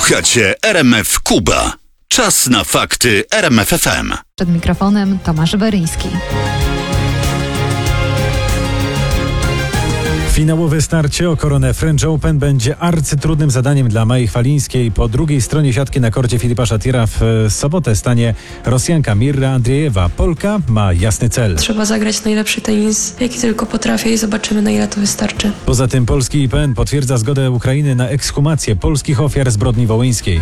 Słuchacie RMF Kuba. Czas na fakty RMF FM. Przed mikrofonem Tomasz Weryński. Finałowe starcie o koronę French Open będzie arcytrudnym zadaniem dla Mai Chwalińskiej. Po drugiej stronie siatki na korcie Filipa Szatira w sobotę stanie Rosjanka Mirra Andriejewa. Polka ma jasny cel. Trzeba zagrać najlepszy tenis, jaki tylko potrafię i zobaczymy, na ile to wystarczy. Poza tym polski IPN potwierdza zgodę Ukrainy na ekshumację polskich ofiar zbrodni wołyńskiej.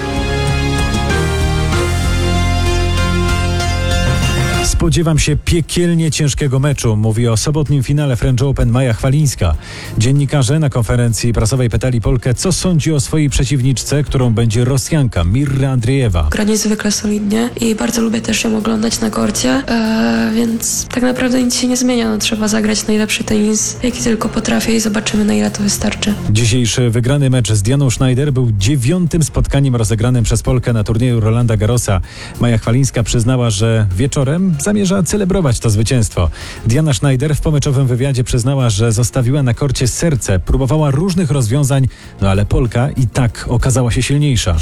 Spodziewam się piekielnie ciężkiego meczu, mówi o sobotnim finale French Open Maja Chwalińska. Dziennikarze na konferencji prasowej pytali Polkę, co sądzi o swojej przeciwniczce, którą będzie Rosjanka Mirra Andriejewa. Gra niezwykle solidnie i bardzo lubię też ją oglądać na korcie, więc tak naprawdę nic się nie zmienia. Trzeba zagrać najlepszy tenis, jaki tylko potrafię i zobaczymy, na ile to wystarczy. Dzisiejszy wygrany mecz z Dianą Schneider był 9. spotkaniem rozegranym przez Polkę na turnieju Rolanda Garrosa. Maja Chwalińska przyznała, że wieczorem zamierza celebrować to zwycięstwo. Diana Schneider w pomeczowym wywiadzie przyznała, że zostawiła na korcie serce, próbowała różnych rozwiązań, ale Polka i tak okazała się silniejsza.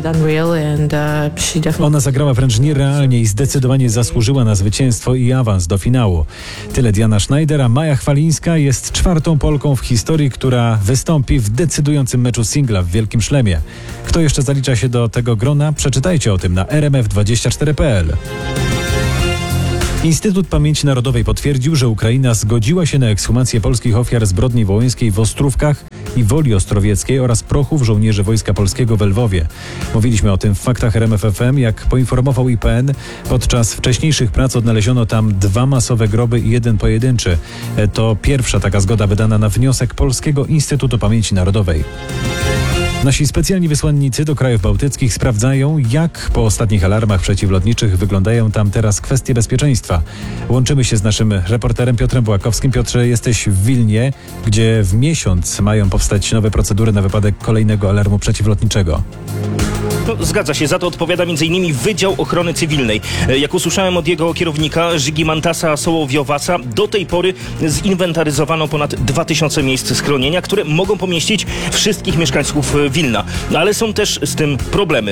Ona zagrała wręcz nierealnie i zdecydowanie zasłużyła na zwycięstwo i awans do finału. Tyle Diana Schneider, a Maja Chwalińska jest 4. Polką w historii, która wystąpi w decydującym meczu singla w Wielkim Szlemie. Kto jeszcze zalicza się do tego grona? Przeczytajcie o tym na rmf24.pl. Instytut Pamięci Narodowej potwierdził, że Ukraina zgodziła się na ekshumację polskich ofiar zbrodni wołyńskiej w Ostrówkach i Woli Ostrowieckiej oraz prochów żołnierzy Wojska Polskiego w Lwowie. Mówiliśmy o tym w faktach RMF FM. Jak poinformował IPN, podczas wcześniejszych prac odnaleziono tam 2 masowe groby i 1 pojedynczy. To pierwsza taka zgoda wydana na wniosek Polskiego Instytutu Pamięci Narodowej. Nasi specjalni wysłannicy do krajów bałtyckich sprawdzają, jak po ostatnich alarmach przeciwlotniczych wyglądają tam teraz kwestie bezpieczeństwa. Łączymy się z naszym reporterem Piotrem Bułakowskim. Piotrze, jesteś w Wilnie, gdzie w miesiąc mają powstać nowe procedury na wypadek kolejnego alarmu przeciwlotniczego. Zgadza się, za to odpowiada m.in. Wydział Ochrony Cywilnej. Jak usłyszałem od jego kierownika Żygimantasa Sołowiowasa, do tej pory zinwentaryzowano ponad 2000 miejsc schronienia, które mogą pomieścić wszystkich mieszkańców Wilna. Ale są też z tym problemy.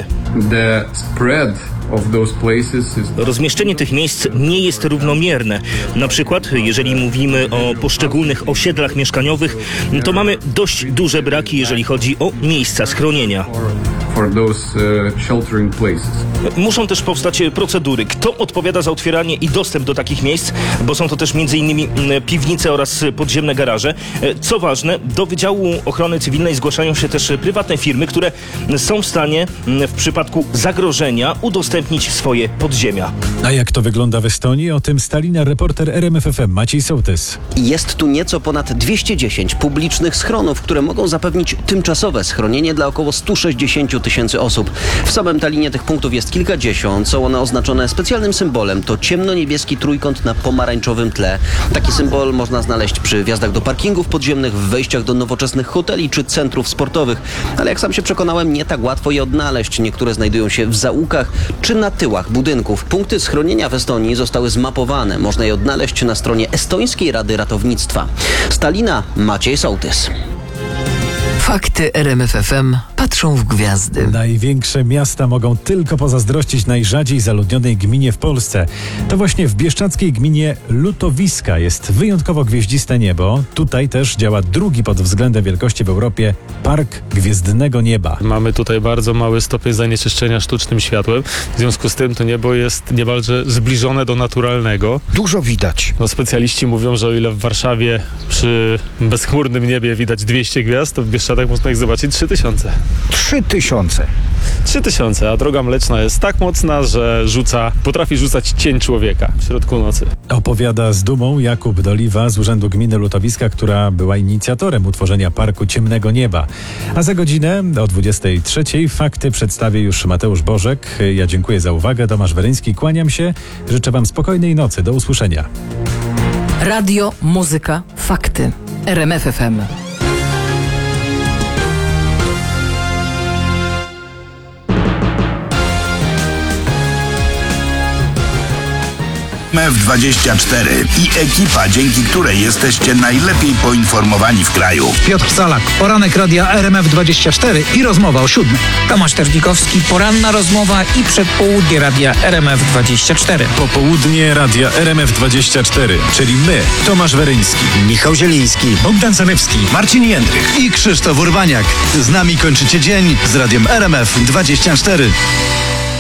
Rozmieszczenie tych miejsc nie jest równomierne. Na przykład, jeżeli mówimy o poszczególnych osiedlach mieszkaniowych, to mamy dość duże braki, jeżeli chodzi o miejsca schronienia. Muszą też powstać procedury. Kto odpowiada za otwieranie i dostęp do takich miejsc, bo są to też m.in. piwnice oraz podziemne garaże. Co ważne, do Wydziału Ochrony Cywilnej zgłaszają się też prywatne firmy, które są w stanie w przypadku zagrożenia udostępnić swoje podziemia. A jak to wygląda w Estonii? O tym Stalina reporter RMF FM Maciej Sołtys. Jest tu nieco ponad 210 publicznych schronów, które mogą zapewnić tymczasowe schronienie dla około 160 000 osób. W samym Tallinie tych punktów jest kilkadziesiąt. Są one oznaczone specjalnym symbolem. To ciemno-niebieski trójkąt na pomarańczowym tle. Taki symbol można znaleźć przy wjazdach do parkingów podziemnych, w wejściach do nowoczesnych hoteli czy centrów sportowych. Ale jak sam się przekonałem, nie tak łatwo je odnaleźć. Niektóre znajdują się w zaułkach czy na tyłach budynków. Punkty schronienia w Estonii zostały zmapowane. Można je odnaleźć na stronie Estońskiej Rady Ratownictwa. Z Tallina Maciej Sołtys. Fakty RMF FM patrzą w gwiazdy. Największe miasta mogą tylko pozazdrościć najrzadziej zaludnionej gminie w Polsce. To właśnie w bieszczadzkiej gminie Lutowiska jest wyjątkowo gwieździste niebo. Tutaj też działa drugi pod względem wielkości w Europie Park Gwiezdnego Nieba. Mamy tutaj bardzo mały stopień zanieczyszczenia sztucznym światłem. W związku z tym to niebo jest niemalże zbliżone do naturalnego. Dużo widać. Specjaliści mówią, że o ile w Warszawie przy bezchmurnym niebie widać 200 gwiazd, to w Bieszczadach można ich zobaczyć 3000. 3000. 3000, a droga mleczna jest tak mocna, że potrafi rzucać cień człowieka w środku nocy. Opowiada z dumą Jakub Doliwa z Urzędu Gminy Lutowiska, która była inicjatorem utworzenia Parku Ciemnego Nieba. A za godzinę o 23:00 fakty przedstawi już Mateusz Bożek. Ja dziękuję za uwagę. Tomasz Weryński, kłaniam się. Życzę wam spokojnej nocy. Do usłyszenia. Radio, muzyka, fakty. RMF FM. RMF24 i ekipa, dzięki której jesteście najlepiej poinformowani w kraju. Piotr Salak, poranek radia RMF24 i rozmowa o 7. Tomasz Terlikowski, poranna rozmowa i przedpołudnie radia RMF24. Popołudnie radia RMF24, czyli my, Tomasz Weryński, Michał Zieliński, Bogdan Sanewski, Marcin Jędrych i Krzysztof Urbaniak. Z nami kończycie dzień z radiem RMF24.